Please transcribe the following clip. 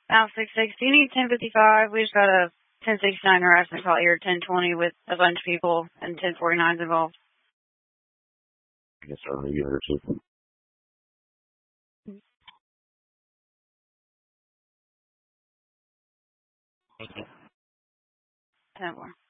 Out 660. You need 1055. We just got a 1069 harassment call here, 1020 with a bunch of people and 1049s involved. I guess I'll review her too. Thank you. 10-4.